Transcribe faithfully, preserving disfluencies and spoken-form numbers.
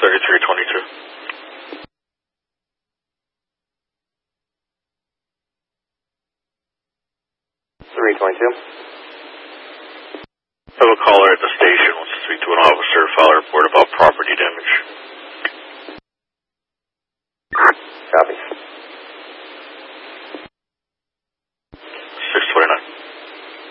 thirty-three twenty-two. three twenty-two. I have a caller at the station wants to speak to an officer, file a report about property damage.